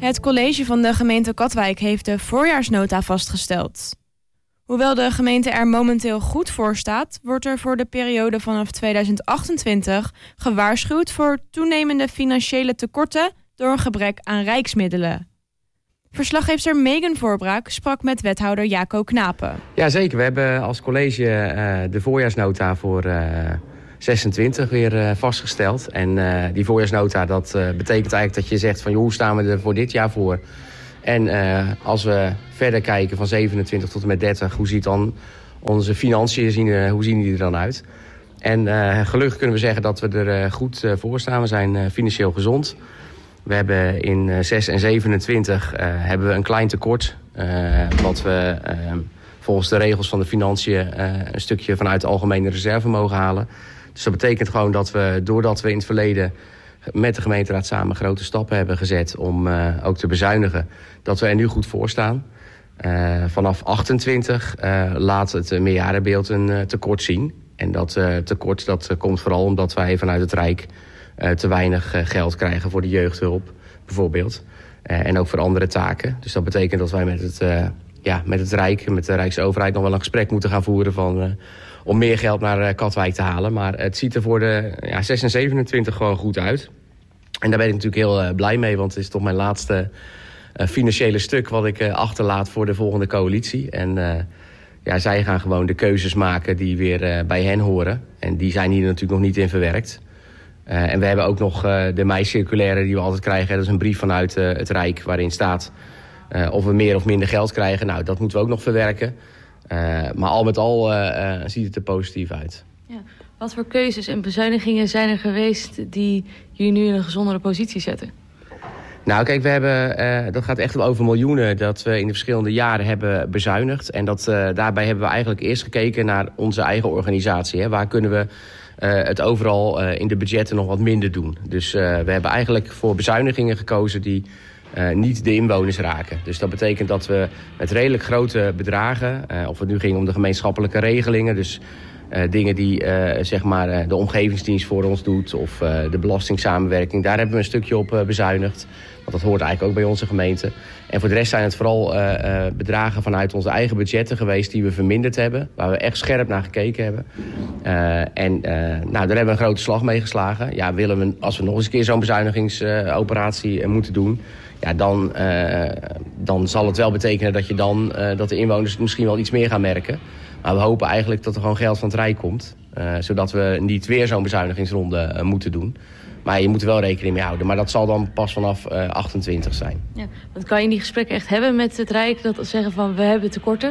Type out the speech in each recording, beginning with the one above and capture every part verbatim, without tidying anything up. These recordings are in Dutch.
Het college van de gemeente Katwijk heeft de voorjaarsnota vastgesteld. Hoewel de gemeente er momenteel goed voor staat, wordt er voor de periode vanaf tweeduizend achtentwintig gewaarschuwd voor toenemende financiële tekorten door een gebrek aan rijksmiddelen. Verslaggever Megan Voorbraak sprak met wethouder Jaco Knapen. Ja, zeker. We hebben als college uh, de voorjaarsnota voor uh, zesentwintig weer uh, vastgesteld. En uh, die voorjaarsnota, dat uh, betekent eigenlijk dat je zegt van joh, hoe staan we er voor dit jaar voor? En uh, als we verder kijken van zevenentwintig tot en met dertig, hoe ziet dan onze financiën, zien, uh, hoe zien die er dan uit? En uh, gelukkig kunnen we zeggen dat we er uh, goed uh, voor staan. We zijn uh, financieel gezond. We hebben in uh, zes en zevenentwintig uh, hebben we een klein tekort. Uh, wat we uh, volgens de regels van de financiën uh, een stukje vanuit de algemene reserve mogen halen. Dus dat betekent gewoon dat we, doordat we in het verleden met de gemeenteraad samen grote stappen hebben gezet om uh, ook te bezuinigen, dat we er nu goed voor staan. Uh, vanaf achtentwintig uh, laat het meerjarenbeeld een uh, tekort zien. En dat uh, tekort dat, uh, komt vooral omdat wij vanuit het Rijk uh, te weinig uh, geld krijgen voor de jeugdhulp, bijvoorbeeld. Uh, en ook voor andere taken. Dus dat betekent dat wij met het, uh, ja, met het Rijk, met de Rijksoverheid nog wel een gesprek moeten gaan voeren van, uh, om meer geld naar uh, Katwijk te halen. Maar het ziet er voor de ja, zes en zevenentwintig gewoon goed uit. En daar ben ik natuurlijk heel uh, blij mee, want het is toch mijn laatste uh, financiële stuk wat ik uh, achterlaat voor de volgende coalitie. En uh, ja, zij gaan gewoon de keuzes maken die weer uh, bij hen horen. En die zijn hier natuurlijk nog niet in verwerkt. Uh, en we hebben ook nog uh, de mei-circulaire die we altijd krijgen. Dat is een brief vanuit uh, het Rijk waarin staat uh, of we meer of minder geld krijgen. Nou, dat moeten we ook nog verwerken. Uh, maar al met al uh, uh, ziet het er positief uit. Ja. Wat voor keuzes en bezuinigingen zijn er geweest die jullie nu in een gezondere positie zetten? Nou, kijk, we hebben, uh, dat gaat echt over miljoenen dat we in de verschillende jaren hebben bezuinigd. En dat, uh, daarbij hebben we eigenlijk eerst gekeken naar onze eigen organisatie. Hè. Waar kunnen we uh, het overal uh, in de budgetten nog wat minder doen? Dus uh, we hebben eigenlijk voor bezuinigingen gekozen die uh, niet de inwoners raken. Dus dat betekent dat we met redelijk grote bedragen, uh, of het nu ging om de gemeenschappelijke regelingen, dus Uh, dingen die uh, zeg maar, uh, de omgevingsdienst voor ons doet of uh, de belastingssamenwerking. Daar hebben we een stukje op uh, bezuinigd. Want dat hoort eigenlijk ook bij onze gemeente. En voor de rest zijn het vooral uh, uh, bedragen vanuit onze eigen budgetten geweest die we verminderd hebben. Waar we echt scherp naar gekeken hebben. Uh, en uh, nou, daar hebben we een grote slag mee geslagen. Ja, willen we, als we nog eens een keer zo'n bezuinigingsoperatie uh, moeten doen, ja, dan, uh, dan zal het wel betekenen dat, je dan, uh, dat de inwoners misschien wel iets meer gaan merken. Maar we hopen eigenlijk dat er gewoon geld van het Rijk komt. Uh, zodat we niet weer zo'n bezuinigingsronde uh, moeten doen. Maar je moet er wel rekening mee houden. Maar dat zal dan pas vanaf uh, achtentwintig zijn. Ja, want kan je in die gesprekken echt hebben met het Rijk? Dat zeggen van we hebben tekorten?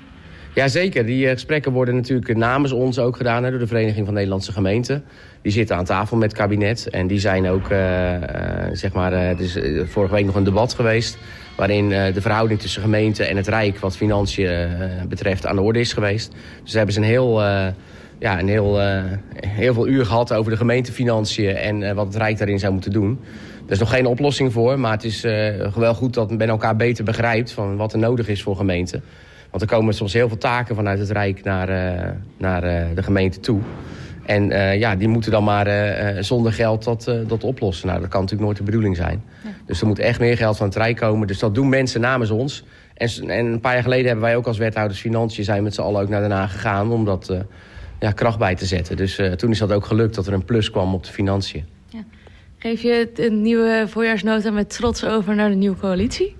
Jazeker, die uh, gesprekken worden natuurlijk namens ons ook gedaan, hè, door de Vereniging van Nederlandse Gemeenten. Die zitten aan tafel met het kabinet. En die zijn ook, uh, uh, zeg maar, uh, er is uh, vorige week nog een debat geweest waarin uh, de verhouding tussen gemeente en het Rijk wat financiën uh, betreft aan de orde is geweest. Dus hebben ze een heel, uh, ja, een heel, uh, heel veel uur gehad over de gemeentefinanciën en uh, wat het Rijk daarin zou moeten doen. Er is nog geen oplossing voor, maar het is uh, wel goed dat men elkaar beter begrijpt van wat er nodig is voor gemeenten. Want er komen soms heel veel taken vanuit het Rijk naar, uh, naar uh, de gemeente toe. En uh, ja, die moeten dan maar uh, zonder geld dat, uh, dat oplossen. Nou, dat kan natuurlijk nooit de bedoeling zijn. Ja. Dus er moet echt meer geld van het Rijk komen. Dus dat doen mensen namens ons. En, en een paar jaar geleden hebben wij ook als wethouders Financiën zijn met z'n allen ook naar Den Haag gegaan om dat uh, ja, kracht bij te zetten. Dus uh, toen is dat ook gelukt dat er een plus kwam op de financiën. Ja. Geef je een nieuwe voorjaarsnota met trots over naar de nieuwe coalitie?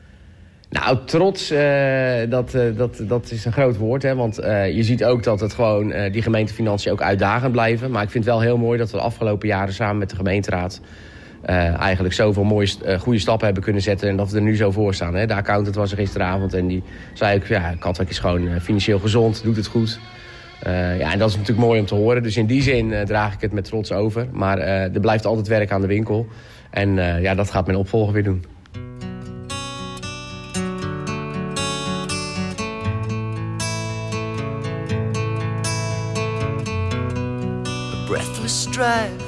Nou, trots, uh, dat, uh, dat, dat is een groot woord. Hè, want uh, je ziet ook dat het gewoon, uh, die gemeentefinanciën ook uitdagend blijven. Maar ik vind het wel heel mooi dat we de afgelopen jaren samen met de gemeenteraad Uh, eigenlijk zoveel mooie, uh, goede stappen hebben kunnen zetten en dat we er nu zo voor staan. Hè. De accountant was er gisteravond en die zei ook, ja, Katwijk is gewoon uh, financieel gezond, doet het goed. Uh, ja, en dat is natuurlijk mooi om te horen. Dus in die zin uh, draag ik het met trots over. Maar uh, er blijft altijd werk aan de winkel. En uh, ja, dat gaat mijn opvolger weer doen. A breathless drive